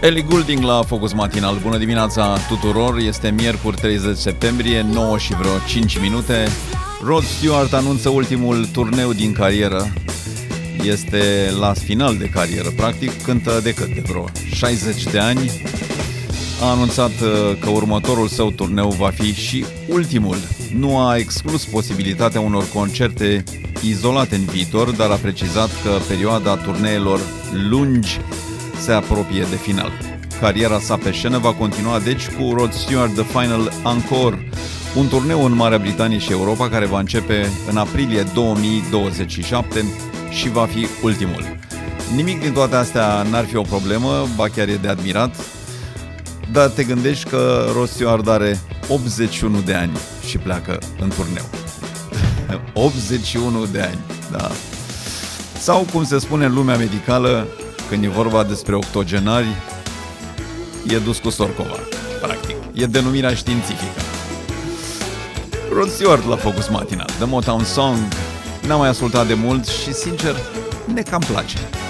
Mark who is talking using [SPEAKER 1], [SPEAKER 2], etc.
[SPEAKER 1] Ellie Goulding la Focus Matinal. Bună dimineața tuturor, este miercuri 30 septembrie, 9 și vreo 5 minute. Rod Stewart anunță ultimul turneu din carieră. Este la final de carieră, practic, cântă de vreo 60 de ani. A anunțat că următorul său turneu va fi și ultimul. Nu a exclus posibilitatea unor concerte izolate în viitor, dar a precizat că perioada turneelor lungi se apropie de final. Cariera sa pe scenă va continua deci cu Rod Stewart The Final Encore, un turneu în Marea Britanie și Europa care va începe în aprilie 2027 și va fi ultimul. Nimic din toate astea n-ar fi o problemă, ba chiar e de admirat, dar te gândești că Rod Stewart are 81 de ani și pleacă în turneu. 81 de ani, da. Sau, cum se spune în lumea medicală, când e vorba despre octogenari, e dus cu sorcova, practic. E denumirea științifică. Rod Stewart la Focus Matinal, The Motown Song. N-am mai ascultat de mult și, sincer, ne cam place.